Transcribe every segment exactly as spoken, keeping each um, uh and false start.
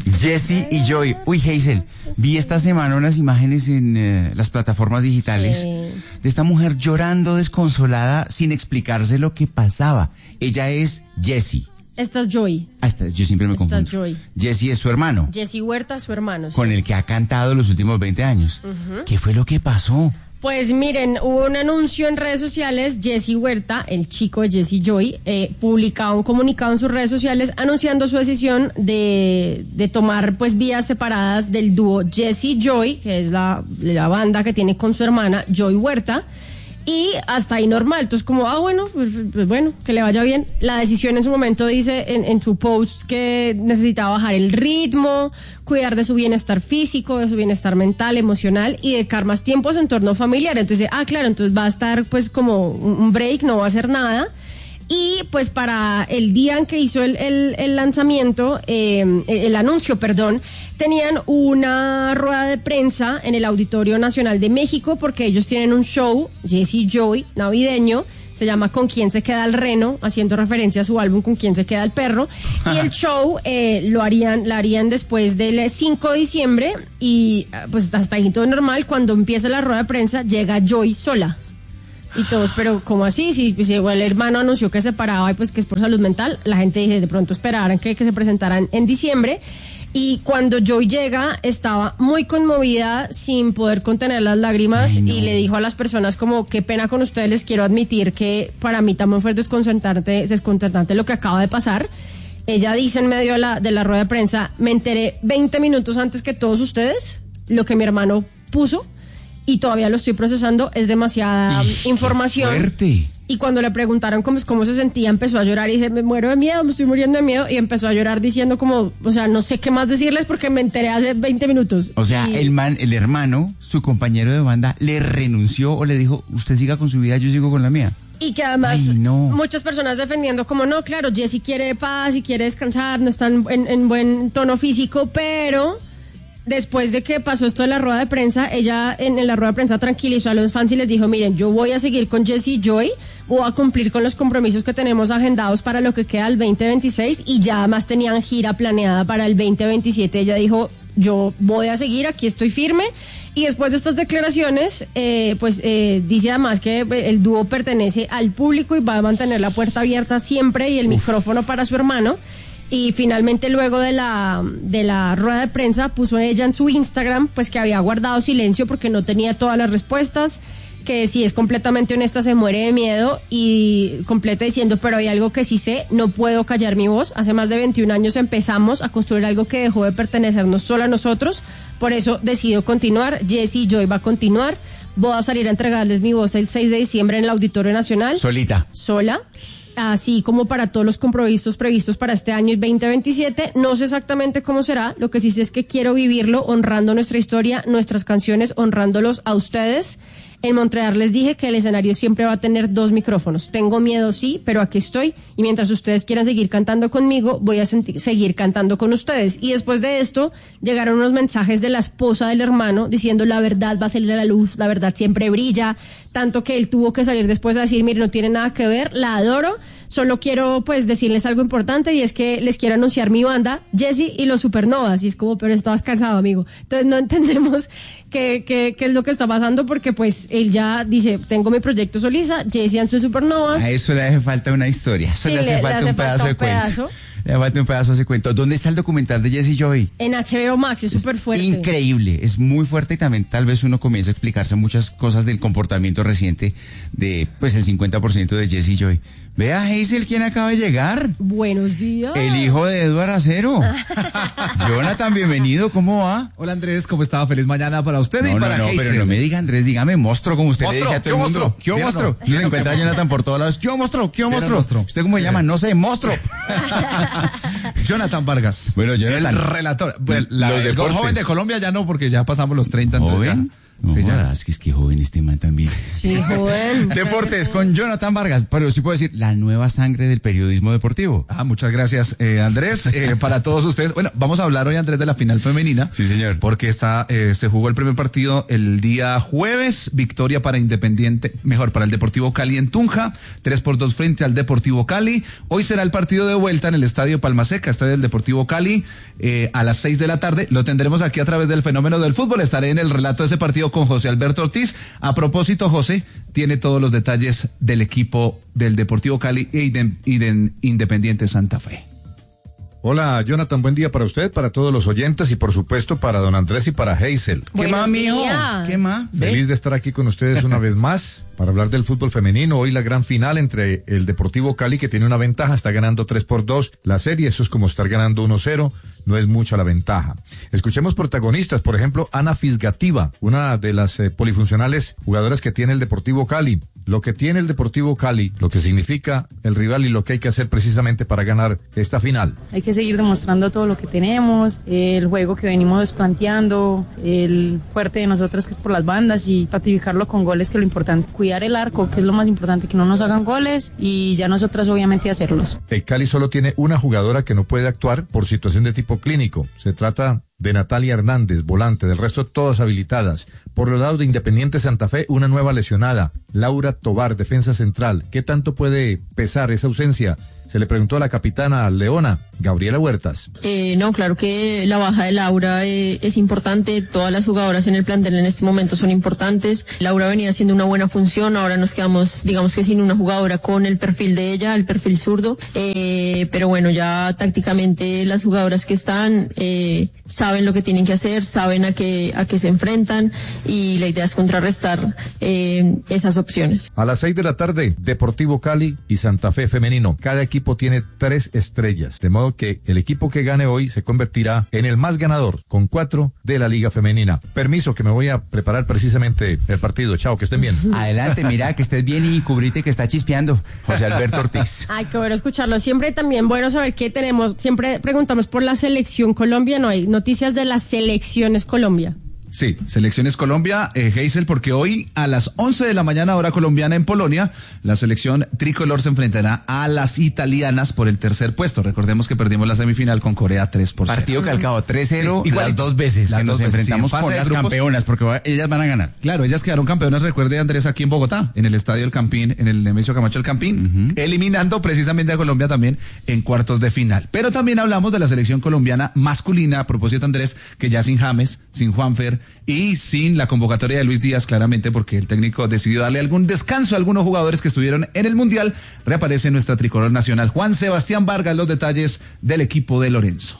Jessie y Joy. Uy, Hazel, vi esta semana unas imágenes en eh, las plataformas digitales Sí. de esta mujer llorando desconsolada sin explicarse lo que pasaba. Ella es Jessie. Esta es Joy. Ah, esta, yo siempre me Esta es confundo. Joy. Jessie es su hermano, Jesse Huerta, su hermano. sí. con el que ha cantado los últimos veinte años. ¿Qué fue lo que pasó? Pues miren, hubo un anuncio en redes sociales. Jesse Huerta, el chico de Jessie Joy, eh, publicaba un comunicado en sus redes sociales anunciando su decisión de, de tomar pues vías separadas del dúo Jessie Joy, que es la, la banda que tiene con su hermana Joy Huerta. Y hasta ahí normal, entonces como, ah bueno, pues, pues bueno, que le vaya bien. La decisión en su momento dice en, en su post que necesitaba bajar el ritmo, cuidar de su bienestar físico, de su bienestar mental, emocional y dedicar más tiempo a su entorno familiar. Entonces, ah claro, entonces va a estar pues como un break, no va a hacer nada. Y pues para el día en que hizo el, el, el lanzamiento, eh, el anuncio, perdón, tenían una rueda de prensa en el Auditorio Nacional de México porque ellos tienen un show, Jessie Joy, navideño, se llama Con quién se queda el reno, haciendo referencia a su álbum Con quién se queda el perro. Y el show eh, lo harían, lo harían después del cinco de diciembre y pues hasta ahí todo normal. Cuando empieza la rueda de prensa llega Joy sola. Y todos, pero ¿cómo así? Si, si el hermano anunció que se paraba y pues que es por salud mental, la gente dice, de pronto esperaran que, que se presentaran en diciembre. Y cuando Joy llega, estaba muy conmovida, sin poder contener las lágrimas. Ay, no. Y le dijo a las personas como, qué pena con ustedes, les quiero admitir que para mí también fue desconcertante, desconcertante lo que acaba de pasar. Ella dice en medio de la, de la rueda de prensa, me enteré veinte minutos antes que todos ustedes, lo que mi hermano puso. Y todavía lo estoy procesando, es demasiada Ij, información. ¡Qué fuerte! Y cuando le preguntaron cómo, cómo se sentía, empezó a llorar y dice, me muero de miedo, me estoy muriendo de miedo. Y empezó a llorar diciendo como, o sea, no sé qué más decirles porque me enteré hace veinte minutos. O sea, y... el man, el hermano, su compañero de banda, le renunció o le dijo, usted siga con su vida, yo sigo con la mía. Y que además Ay, no. muchas personas defendiendo como, no, claro, Jessie quiere paz y quiere descansar, no está en, en, en buen tono físico, pero... Después de que pasó esto de la rueda de prensa, ella en, en la rueda de prensa tranquilizó a los fans y les dijo, miren, yo voy a seguir con Jessie Joy, voy a cumplir con los compromisos que tenemos agendados para lo que queda el veinte veintiséis y ya además tenían gira planeada para el veinte veintisiete. Ella dijo, yo voy a seguir, aquí estoy firme. Y después de estas declaraciones, eh, pues eh, dice además que el dúo pertenece al público y va a mantener la puerta abierta siempre y el Uf. micrófono para su hermano. Y finalmente luego de la de la rueda de prensa puso ella en su Instagram pues que había guardado silencio porque no tenía todas las respuestas, que si es completamente honesta se muere de miedo y completa diciendo, pero hay algo que sí sé, no puedo callar mi voz. Hace más de veintiún años empezamos a construir algo que dejó de pertenecernos solo a nosotros, por eso decido continuar. Jessie Joy va a continuar. Voy a salir a entregarles mi voz el seis de diciembre en el Auditorio Nacional. Solita. Sola. Así como para todos los compromisos previstos para este año veinte veintisiete. No sé exactamente cómo será, lo que sí sé es que quiero vivirlo honrando nuestra historia, nuestras canciones, honrándolos a ustedes. En Montreal les dije que el escenario siempre va a tener dos micrófonos. Tengo miedo, sí, pero aquí estoy. Y mientras ustedes quieran seguir cantando conmigo, voy a senti- seguir cantando con ustedes. Y después de esto, llegaron unos mensajes de la esposa del hermano diciendo la verdad va a salir a la luz, la verdad siempre brilla. Tanto que él tuvo que salir después a decir, mire, no tiene nada que ver, la adoro. Solo quiero pues decirles algo importante y es que les quiero anunciar mi banda, Jessie y los Supernovas. Y es como, pero estabas cansado, amigo. Entonces no entendemos qué, qué, qué es lo que está pasando porque pues él ya dice, tengo mi proyecto solista, Jessie and sus Supernovas. A eso le hace falta una historia, eso Sí, le hace le- le falta hace un pedazo falta de un cuento. pedazo. Le hace falta un pedazo de ese cuento. ¿Dónde está el documental de Jessie Joy? En H B O Max, es súper fuerte. Increíble, es muy fuerte y también tal vez uno comienza a explicarse muchas cosas del comportamiento reciente de pues el cincuenta por ciento de Jessie Joy. Vea, Hazel, ¿quién acaba de llegar? Buenos días. El hijo de Eduardo Acero. Jonathan, bienvenido, ¿cómo va? Hola Andrés, ¿cómo está? Feliz mañana para usted No, y no, para no, Hazel. pero no me diga Andrés, dígame monstruo, como usted Monstruo, le dice a todo ¿qué el mundo. monstruo? ¿Qué Vieron, monstruo? no. Y se encuentra a Jonathan por todos lados. ¿Qué monstruo? ¿Qué Vieron, monstruo? monstruo. ¿Usted cómo se llama? No sé, monstruo. Jonathan Vargas. Bueno, Jonathan. El relator. Bueno, la, Los el deportes. joven de Colombia ya no, porque ya pasamos los treinta. Entonces ¿Joven? ya- No, Sí, ya. es que es que joven este man también. Sí, joven. Deportes con Jonathan Vargas, pero sí puedo decir, la nueva sangre del periodismo deportivo. Ah, muchas gracias, eh, Andrés. Eh, para todos ustedes, bueno, vamos a hablar hoy, Andrés, de la final femenina. Sí, señor. Porque está, eh, se jugó el primer partido el día jueves, victoria para Independiente, mejor, para el Deportivo Cali en Tunja, tres por dos frente al Deportivo Cali. Hoy será el partido de vuelta en el Estadio Palmaseca, estadio del Deportivo Cali, eh, a las seis de la tarde. Lo tendremos aquí a través del fenómeno del fútbol. Estaré en el relato de ese partido con José Alberto Ortiz. A propósito, José tiene todos los detalles del equipo del Deportivo Cali y de, y de Independiente Santa Fe. Hola, Jonathan, buen día para usted, para todos los oyentes y por supuesto para don Andrés y para Hazel. ¿Qué Buenos más, mijo? días. ¿Qué más? ¿Ve? Feliz de estar aquí con ustedes una vez más para hablar del fútbol femenino. Hoy la gran final entre el Deportivo Cali, que tiene una ventaja, está ganando tres por dos la serie, eso es como estar ganando uno cero, no es mucha la ventaja. Escuchemos protagonistas, por ejemplo, Ana Fisgativa, una de las eh, polifuncionales jugadoras que tiene el Deportivo Cali. Lo que tiene el Deportivo Cali, lo que significa el rival y lo que hay que hacer precisamente para ganar esta final. Hay que seguir demostrando todo lo que tenemos, el juego que venimos planteando, el fuerte de nosotras que es por las bandas y ratificarlo con goles, que es lo importante. Cuidar el arco, que es lo más importante, que no nos hagan goles y ya nosotras obviamente hacerlos. El Cali solo tiene una jugadora que no puede actuar por situación de tipo clínico. Se trata de Natalia Hernández, volante, del resto todas habilitadas. Por los lados de Independiente Santa Fe, una nueva lesionada, Laura Tobar, defensa central. ¿Qué tanto puede pesar esa ausencia? Se le preguntó a la capitana Leona, Gabriela Huertas. Eh, no, claro que la baja de Laura eh, es importante, todas las jugadoras en el plantel en este momento son importantes. Laura venía haciendo una buena función, ahora nos quedamos, digamos que sin una jugadora con el perfil de ella, el perfil zurdo, eh, pero bueno, ya tácticamente las jugadoras que están eh, saben lo que tienen que hacer, saben a qué, a qué se enfrentan y la idea es contrarrestar eh, esas opciones. A las seis de la tarde, Deportivo Cali y Santa Fe femenino. Cada equipo tiene tres estrellas, de modo que el equipo que gane hoy se convertirá en el más ganador, con cuatro de la Liga Femenina. Permiso, que me voy a preparar precisamente el partido. Chao, que estén bien. Adelante, mira, que estés bien y cubrite que está chispeando. José Alberto Ortiz. Ay, qué bueno escucharlo. Siempre también bueno saber qué tenemos. Siempre preguntamos por la selección Colombia. No hay noticias de las selecciones Colombia. Sí, Selecciones Colombia, eh, Hazel, porque hoy a las once de la mañana, hora colombiana en Polonia, la selección tricolor se enfrentará a las italianas por el tercer puesto. Recordemos que perdimos la semifinal con Corea tres por cero. Partido calcado tres cero, Sí, igual- las dos veces las que dos nos veces, enfrentamos sí, en fase con de las grupos. campeonas, porque va- ellas van a ganar. Claro, ellas quedaron campeonas, recuerde Andrés, aquí en Bogotá, en el Estadio El Campín, en el Nemesio Camacho El Campín, uh-huh. eliminando precisamente a Colombia también en cuartos de final. Pero también hablamos de la selección colombiana masculina, a propósito, Andrés, que ya sin James, sin Juanfer y sin la convocatoria de Luis Díaz, claramente porque el técnico decidió darle algún descanso a algunos jugadores que estuvieron en el Mundial, reaparece nuestra tricolor nacional. Juan Sebastián Vargas, los detalles del equipo de Lorenzo.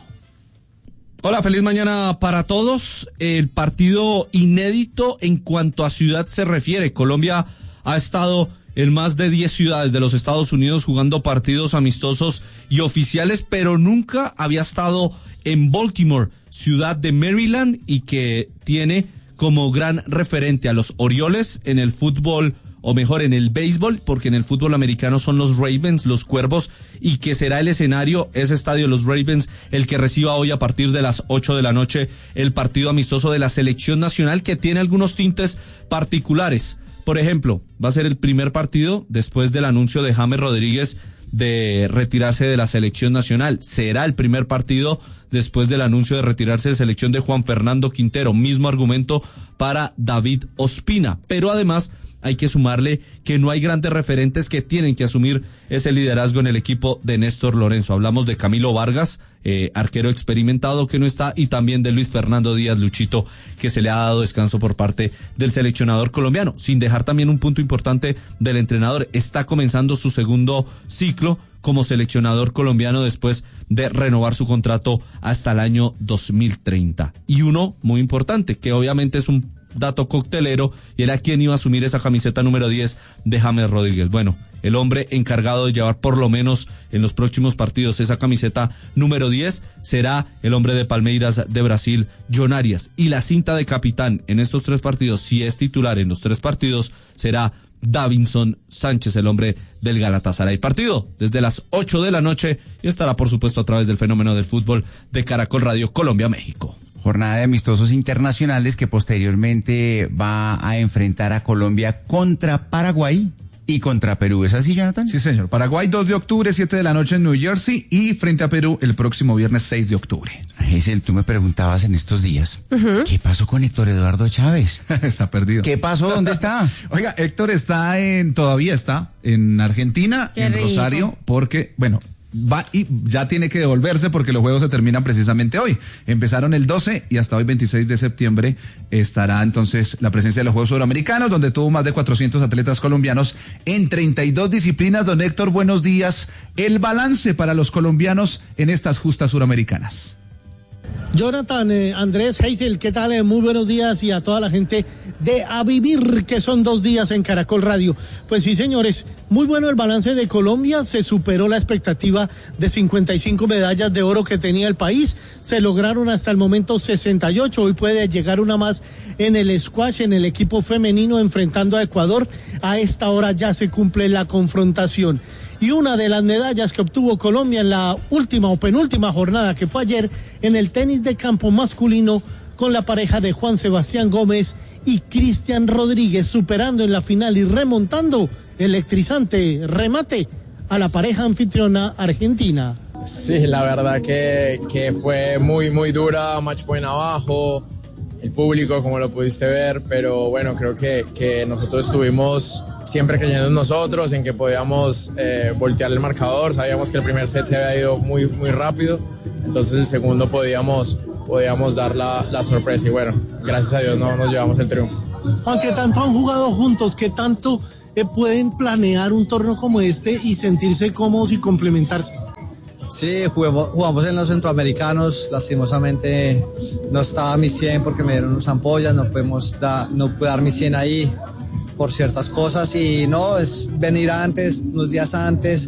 Hola, feliz mañana para todos. El partido inédito en cuanto a ciudad se refiere. Colombia ha estado en más de diez ciudades de los Estados Unidos jugando partidos amistosos y oficiales, pero nunca había estado en Baltimore, ciudad de Maryland, y que tiene como gran referente a los Orioles en el fútbol, o mejor en el béisbol, porque en el fútbol americano son los Ravens, los Cuervos, y que será el escenario, ese estadio, los Ravens, el que reciba hoy a partir de las ocho de la noche el partido amistoso de la selección nacional, que tiene algunos tintes particulares. Por ejemplo, va a ser el primer partido después del anuncio de James Rodríguez de retirarse de la selección nacional. Será el primer partido después del anuncio de retirarse de selección de Juan Fernando Quintero. Mismo argumento para David Ospina. Pero además hay que sumarle que no hay grandes referentes que tienen que asumir ese liderazgo en el equipo de Néstor Lorenzo. Hablamos de Camilo Vargas, eh, arquero experimentado que no está, y también de Luis Fernando Díaz Luchito, que se le ha dado descanso por parte del seleccionador colombiano. Sin dejar también un punto importante del entrenador. Está comenzando su segundo ciclo como seleccionador colombiano después de renovar su contrato hasta el año dos mil treinta. Y uno muy importante, que obviamente es un dato coctelero, y era quien iba a asumir esa camiseta número diez de James Rodríguez. Bueno, el hombre encargado de llevar por lo menos en los próximos partidos esa camiseta número diez será el hombre de Palmeiras de Brasil, John Arias. Y la cinta de capitán en estos tres partidos, si es titular en los tres partidos, será Davinson Sánchez, el hombre del Galatasaray. Partido desde las ocho de la noche y estará por supuesto a través del fenómeno del fútbol de Caracol Radio Colombia México. jornada de amistosos internacionales que posteriormente va a enfrentar a Colombia contra Paraguay y contra Perú. ¿Es así, Jonathan? Sí, señor. Paraguay dos de octubre, siete de la noche en New Jersey, y frente a Perú el próximo viernes seis de octubre. Giselle, tú me preguntabas en estos días, uh-huh. ¿qué pasó con Héctor Eduardo Chávez? Está perdido. ¿Qué pasó? ¿Dónde está? Oiga, Héctor está en, todavía está en Argentina, Qué en rico. Rosario, porque, bueno, va y ya tiene que devolverse porque los juegos se terminan precisamente hoy. Empezaron el doce y hasta hoy veintiséis de septiembre estará entonces la presencia de los Juegos Suramericanos, donde tuvo más de cuatrocientos atletas colombianos en treinta y dos disciplinas. Don Héctor, buenos días. El balance para los colombianos en estas justas suramericanas. Jonathan, eh, Andrés, Heisel, ¿qué tal? Eh, muy buenos días, y a toda la gente de A Vivir, que son dos días en Caracol Radio. Pues sí, señores, muy bueno el balance de Colombia, se superó la expectativa de cincuenta y cinco medallas de oro que tenía el país, se lograron hasta el momento sesenta y ocho, hoy puede llegar una más en el squash, en el equipo femenino enfrentando a Ecuador. A esta hora ya se cumple la confrontación. Y una de las medallas que obtuvo Colombia en la última o penúltima jornada, que fue ayer, en el tenis de campo masculino, con la pareja de Juan Sebastián Gómez y Cristian Rodríguez, superando en la final y remontando electrizante remate a la pareja anfitriona argentina. Sí, la verdad que, que fue muy, muy dura, match point abajo, el público, como lo pudiste ver, pero bueno, creo que, que nosotros estuvimos siempre creyendo en nosotros, en que podíamos eh, voltear el marcador. Sabíamos que el primer set se había ido muy, muy rápido, entonces el segundo podíamos, podíamos dar la, la sorpresa, y bueno, gracias a Dios no nos llevamos el triunfo. Aunque tanto han jugado juntos, ¿qué tanto eh, pueden planear un torneo como este y sentirse cómodos y complementarse? Sí, jugamos, jugamos en los centroamericanos, lastimosamente no estaba mi cien porque me dieron unas ampollas, no podemos da, no pude dar mi cien ahí por ciertas cosas, y no, es venir antes, unos días antes,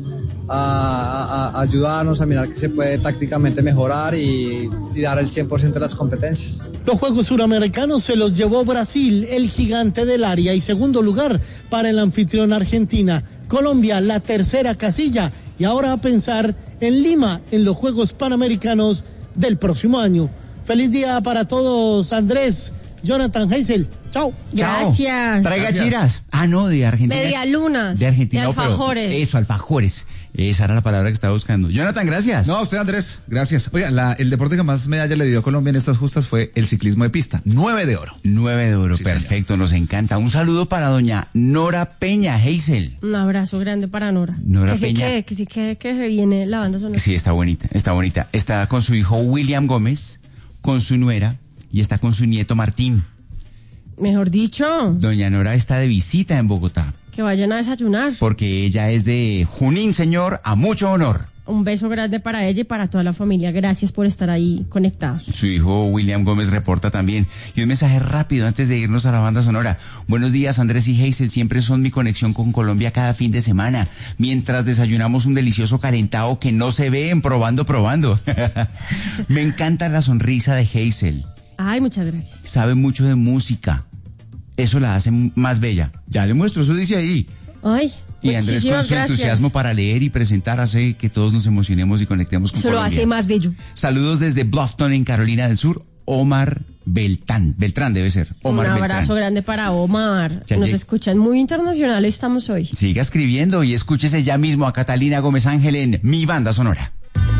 a, a, a ayudarnos a mirar que se puede tácticamente mejorar y, y dar el cien por ciento de las competencias. Los Juegos Suramericanos se los llevó Brasil, el gigante del área, y segundo lugar para el anfitrión Argentina. Colombia, la tercera casilla, y ahora a pensar en Lima, en los Juegos Panamericanos del próximo año. Feliz día para todos, Andrés, Jonathan, Heisel. Chao. Gracias. Traiga Gracias. chiras. Ah, no, de Argentina. Medialunas. De Argentina. De No, pero alfajores. eso, alfajores. Esa era la palabra que estaba buscando. Jonathan, gracias. No, usted, Andrés, gracias. Oiga, la, el deporte que más medalla le dio a Colombia en estas justas fue el ciclismo de pista. Nueve de oro. Nueve de oro, Sí, perfecto, señor. nos encanta. Un saludo para doña Nora Peña, Heisel. Un abrazo grande para Nora. Nora que Peña. Sí que, que sí que, que se viene la banda sonora. Sí, está bonita, está bonita. Está con su hijo William Gómez, con su nuera, y está con su nieto Martín. Mejor dicho, Doña Nora está de visita en Bogotá, que vayan a desayunar. porque ella es de Junín, señor, a mucho honor. Un beso grande para ella y para toda la familia. Gracias por estar ahí conectados. Su hijo William Gómez reporta también. Y un mensaje rápido antes de irnos a la banda sonora. Buenos días, Andrés y Heisel. Siempre son mi conexión con Colombia cada fin de semana. Mientras desayunamos un delicioso calentado que no se ve en Probando Probando. Me encanta la sonrisa de Heisel. Ay, muchas gracias. Sabe mucho de música. Eso la hace más bella. Ya le muestro, eso dice ahí. Ay, Y Andrés, con su gracias. entusiasmo para leer y presentar, hace que todos nos emocionemos y conectemos con Eso lo Colombia. hace más bello. Saludos desde Bluffton, en Carolina del Sur. Omar Beltrán. Beltrán debe ser. Omar Un abrazo Beltrán. grande para Omar. Ya Nos llegué. escuchan muy internacionales, estamos hoy. Siga escribiendo y escúchese ya mismo a Catalina Gómez Ángel en Mi Banda Sonora.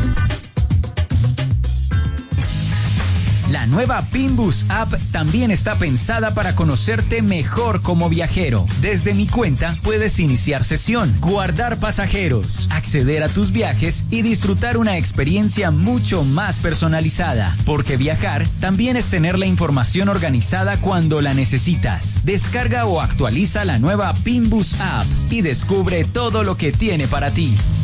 La nueva Pinbus App también está pensada para conocerte mejor como viajero. Desde Mi Cuenta puedes iniciar sesión, guardar pasajeros, acceder a tus viajes y disfrutar una experiencia mucho más personalizada. Porque viajar también es tener la información organizada cuando la necesitas. Descarga o actualiza la nueva Pinbus App y descubre todo lo que tiene para ti.